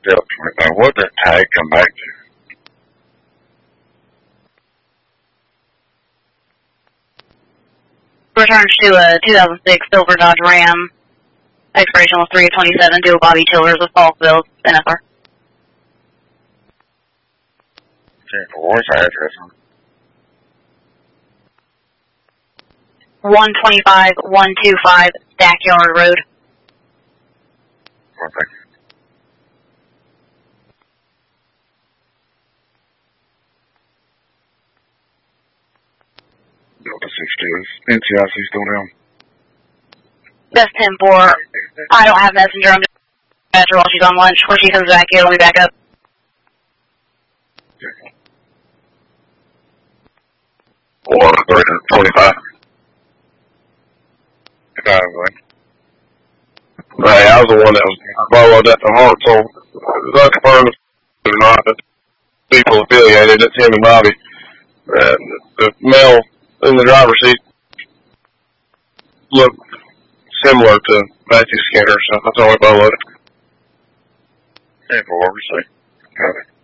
Delta 25. What did that tag come back to? Returns to a 2006 silver Dodge Ram. Expiration was 3/27. Dual Bobby Tillers with Falkville, NFR. 10-4, what's the address on it? 125 Stackyard Road. Well, thank you. Delta 62, is NCIC still down? That's 10-4. I don't have messenger. I'm just at her while she's on lunch. When she comes back here, let me back up. Okay. 4-3-25. Hey, I was the one that was followed at the heart, so it's not confirmed or not, but people affiliated, it's him and Bobby. The male in the driver's seat looked similar to Matthew Skinner, so that's all I followed. 10-4, we see.